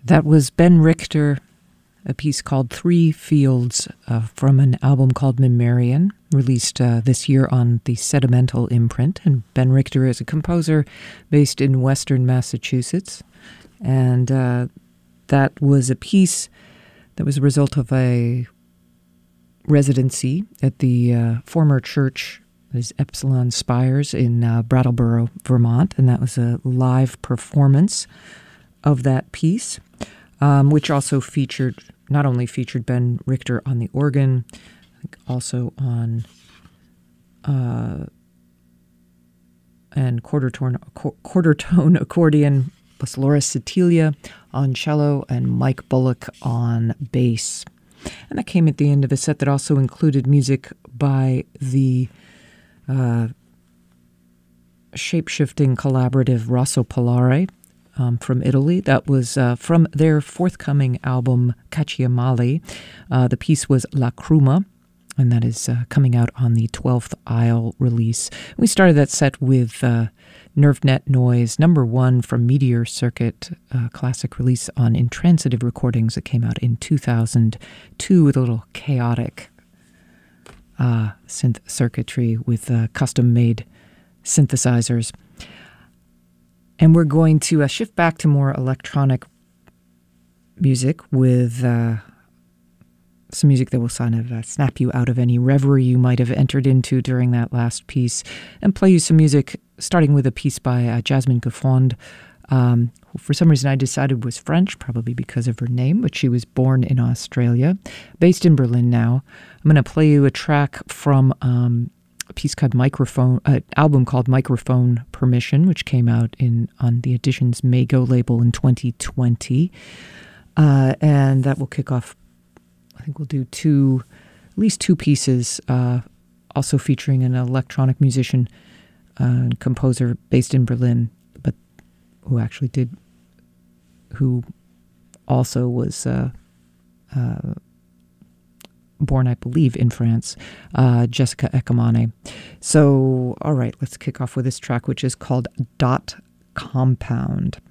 That was Ben Richter, a piece called Three Fields from an album called Mammarian, released this year on the Sedimental imprint. And Ben Richter is a composer based in Western Massachusetts. And that was a piece that was a result of a residency at the former church, is Epsilon Spires in Brattleboro, Vermont. And that was a live performance of that piece. Which also not only featured Ben Richter on the organ, I think also on and quarter tone accordion, plus Laura Sicilia on cello and Mike Bullock on bass. And that came at the end of a set that also included music by the shape-shifting collaborative Rosso Polare, from Italy. That was from their forthcoming album, Cacciamale. The piece was La Cruma, and that is coming out on the 12th Isle release. We started that set with NerveNet Noise, number 1 from Meteor Circuit, classic release on Intransitive Recordings that came out in 2002 with a little chaotic synth circuitry with custom-made synthesizers. And we're going to shift back to more electronic music with some music that will kind of snap you out of any reverie you might have entered into during that last piece, and play you some music, starting with a piece by Jasmine Gaffond, who for some reason I decided was French, probably because of her name, but she was born in Australia, based in Berlin now. I'm going to play you a track from a piece called album called Microphone Permission, which came out on the Editions Mago label in 2020. And that will kick off, I think we'll do at least two pieces, also featuring an electronic musician and composer based in Berlin, but who also was born, I believe, in France, Jessica Ekamane. So, all right, let's kick off with this track, which is called Dot Compound.